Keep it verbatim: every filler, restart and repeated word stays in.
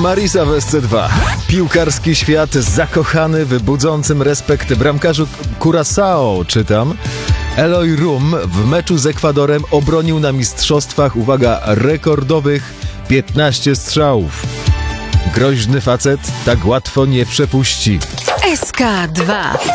Marisa w S C dwa. Piłkarski świat zakochany w budzącym respekt bramkarzu Curaçao, czytam. Eloy Room w meczu z Ekwadorem obronił na mistrzostwach, uwaga, rekordowych piętnaście strzałów. Groźny facet tak łatwo nie przepuści. S K dwa.